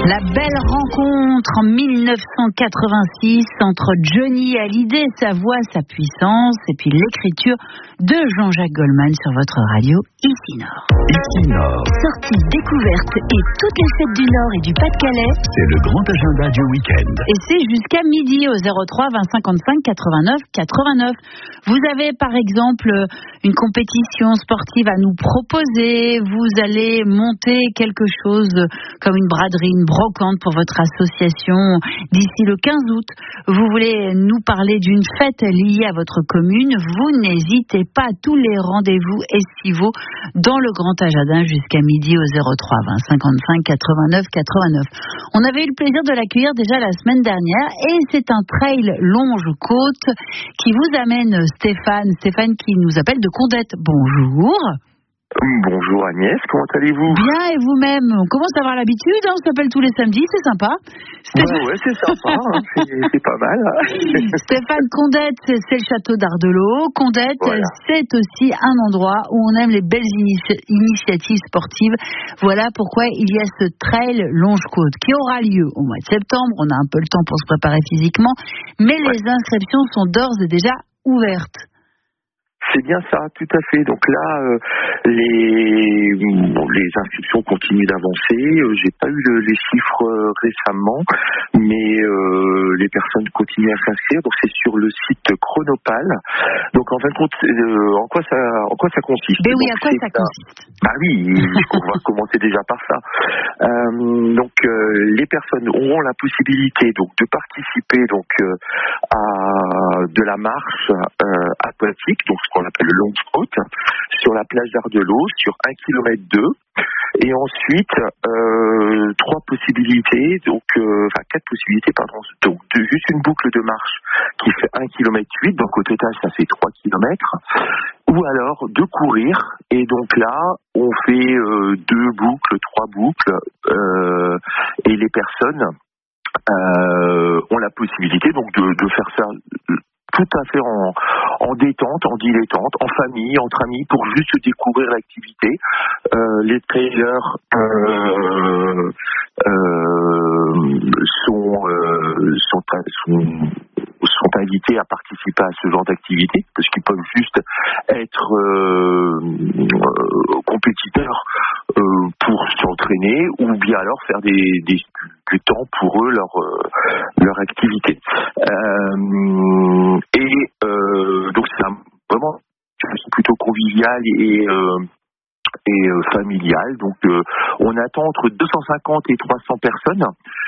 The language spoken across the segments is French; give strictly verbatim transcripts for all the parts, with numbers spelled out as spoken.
La belle rencontre en dix-neuf cent quatre-vingt-six entre Johnny Hallyday, sa voix, sa puissance, et puis l'écriture de Jean-Jacques Goldman sur votre radio Ici Nord. Ici Nord. Sorties, découvertes et toutes les fêtes du Nord et du Pas-de-Calais. C'est le grand agenda du week-end. Et c'est jusqu'à midi au zéro trois vingt cinquante-cinq quatre-vingt-neuf quatre-vingt-neuf. Vous avez par exemple une compétition sportive à nous proposer. Vous allez monter quelque chose comme une braderie, une brocante pour votre association d'ici le quinze août. Vous voulez nous parler d'une fête liée à votre commune. Vous n'hésitez pas, tous les rendez-vous estivaux dans le grand agenda jusqu'à midi au zéro trois vingt cinquante-cinq quatre-vingt-neuf quatre-vingt-neuf. On avait eu le plaisir de l'accueillir déjà la semaine dernière et c'est un trail longe-côte qui vous amène Stéphane. Stéphane qui nous appelle de Condette. Bonjour. Bonjour Agnès, comment allez-vous? Bien, et vous-même? On commence à avoir l'habitude, hein, on s'appelle tous les samedis, c'est sympa. Stéphane... Ouais, ouais, c'est sympa, hein, c'est, c'est pas mal. Stéphane, Condette, c'est, c'est le château d'Ardelot. Condette, voilà. C'est aussi un endroit où on aime les belles initia- initiatives sportives. Voilà pourquoi il y a ce trail longe-côte qui aura lieu au mois de septembre. On a un peu le temps pour se préparer physiquement, mais ouais. Les inscriptions sont d'ores et déjà ouvertes. C'est bien ça, tout à fait. Donc là, euh, les, bon, les inscriptions continuent d'avancer. Euh, j'ai pas eu le, les chiffres euh, récemment, mais euh, les personnes continuent à s'inscrire. Donc c'est sur le site Chronopal. Donc en fin de compte, euh, en quoi ça, en quoi ça consiste? Mais oui, donc, à quoi ça consiste? Bah oui, on va commencer déjà par ça. Euh, donc euh, les personnes auront la possibilité donc de participer donc euh, à de la marche euh, aquatique, donc ce qu'on appelle le longe-côte, sur la plage d'Ardelot, sur un kilomètre deux. Et ensuite, euh, trois possibilités, donc, euh, enfin quatre possibilités, pardon, donc de, juste une boucle de marche qui fait un kilomètre huit, donc au total ça fait trois kilomètres, ou alors de courir, et donc là, on fait euh, deux boucles, trois boucles, euh, et les personnes euh, ont la possibilité donc de, de faire ça tout à fait en, en détente, en dilettante, en famille, entre amis, pour juste découvrir l'activité. Euh, les trailers euh, euh, sont, euh, sont, sont, sont invités à participer à ce genre d'activité, parce qu'ils peuvent juste être euh, euh, compétiteurs euh, pour s'entraîner, ou bien alors faire des, des, du temps pour eux, leur, euh, leur activité. Euh, et euh, donc c'est un, vraiment plutôt convivial et, euh, et euh, familial. Donc euh, on attend entre deux cent cinquante et trois cents personnes.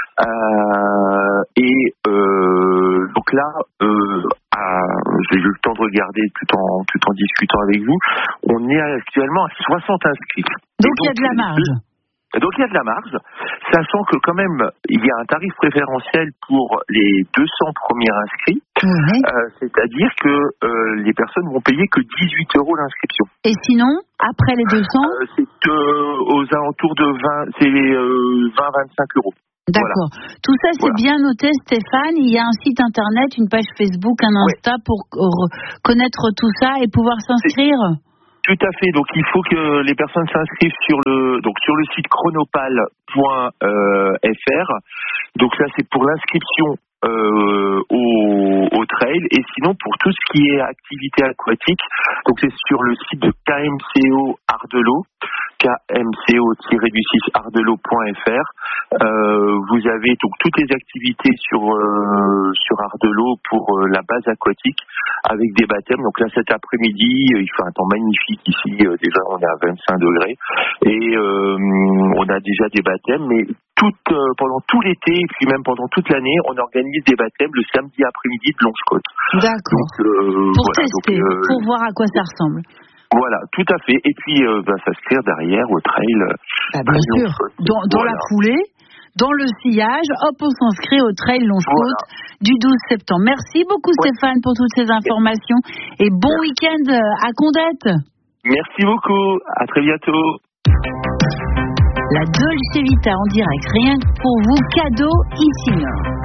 Euh, et euh, donc là, euh, à, j'ai eu le temps de regarder tout en tout en discutant avec vous. On est actuellement à soixante inscrits. Donc il y a de la marge. Donc il y a de la marge, sachant que quand même il y a un tarif préférentiel pour les deux cents premiers inscrits, mmh. euh, c'est-à-dire que euh, les personnes vont payer que dix-huit euros l'inscription. Et sinon, après les deux cents euh, C'est euh, aux alentours de vingt, c'est euh, vingt à vingt-cinq euros. D'accord. Voilà. Tout ça, c'est voilà. Bien noté, Stéphane. Il y a un site internet, une page Facebook, un Insta ouais. pour connaître tout ça et pouvoir s'inscrire. C'est... Tout à fait. Donc il faut que les personnes s'inscrivent sur le donc sur le site chronopal point f r. Donc là c'est pour l'inscription euh, au, au trail, et sinon pour tout ce qui est activité aquatique, donc c'est sur le site de K M C O Ardelot, K M C O six ardelot point f r. Euh, vous avez donc toutes les activités sur euh, sur Ardelot pour euh, la base aquatique avec des baptêmes. Donc là cet après-midi il fait un temps magnifique ici, euh, déjà on est à vingt-cinq degrés et euh, on a déjà des baptêmes, mais tout, euh, pendant tout l'été et puis même pendant toute l'année on organise des baptêmes le samedi après-midi de longe-côte. D'accord. Donc, euh, pour voilà, tester, donc, euh, pour voir à quoi ça ressemble. Voilà, tout à fait. Et puis, euh, bah, s'inscrire derrière au trail. Ah, bien sûr. Dans, dans voilà. La foulée, dans le sillage, hop, on s'inscrit au trail longe-côte voilà. Du douze septembre. Merci beaucoup, ouais. Stéphane, pour toutes ces informations. Et bon Merci. Week-end à Condette. Merci beaucoup. À très bientôt. La Dolce Vita en direct, rien que pour vous, cadeau Ici Nord.